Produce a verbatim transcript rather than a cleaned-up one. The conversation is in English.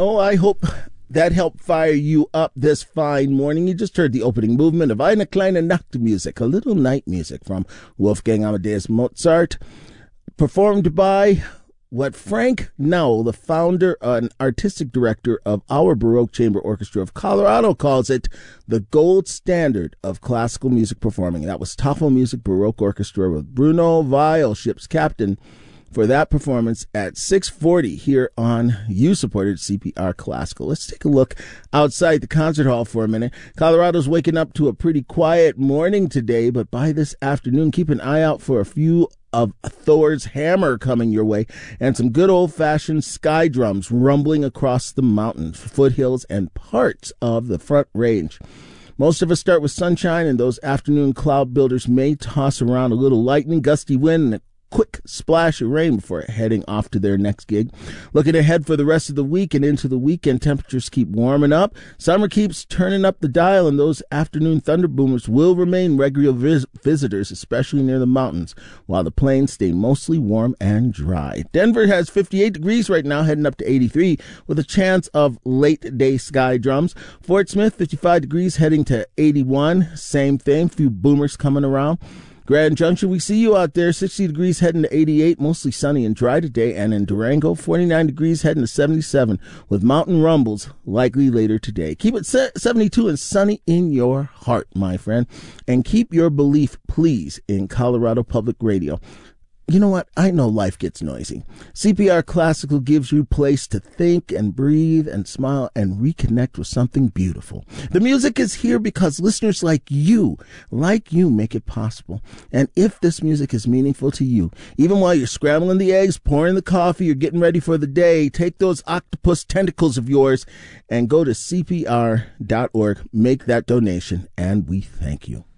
Oh, I hope that helped fire you up this fine morning. You just heard the opening movement of Eine kleine Nachtmusik, a little night music from Wolfgang Amadeus Mozart, performed by what Frank Nowell, the founder and artistic director of our Baroque Chamber Orchestra of Colorado, calls it the gold standard of classical music performing. That was Tahoe Music Baroque Orchestra with Bruno Weil, ship's captain, for that performance at six forty here on you-supported C P R Classical. Let's take a look outside the concert hall for a minute. Colorado's waking up to a pretty quiet morning today, but by this afternoon, keep an eye out for a few of Thor's hammer coming your way and some good old-fashioned sky drums rumbling across the mountains, foothills, and parts of the Front Range. Most of us start with sunshine, and those afternoon cloud builders may toss around a little lightning, gusty wind, and a quick splash of rain before heading off to their next gig. Looking ahead for the rest of the week and into the weekend, temperatures keep warming up. Summer keeps turning up the dial, and those afternoon thunder boomers will remain regular vis- visitors, especially near the mountains, while the plains stay mostly warm and dry. Denver has fifty-eight degrees right now, heading up to eighty-three, with a chance of late-day sky drums. Fort Smith, fifty-five degrees, heading to eighty-one. Same thing, few boomers coming around. Grand Junction, we see you out there, sixty degrees heading to eighty-eight, mostly sunny and dry today. And in Durango, forty-nine degrees heading to seventy-seven, with mountain rumbles likely later today. Keep it seventy-two and sunny in your heart, my friend. And keep your belief, please, in Colorado Public Radio. You know what? I know life gets noisy. C P R Classical gives you a place to think and breathe and smile and reconnect with something beautiful. The music is here because listeners like you, like you, make it possible. And if this music is meaningful to you, even while you're scrambling the eggs, pouring the coffee, you're getting ready for the day, take those octopus tentacles of yours and go to C P R dot org, make that donation, and we thank you.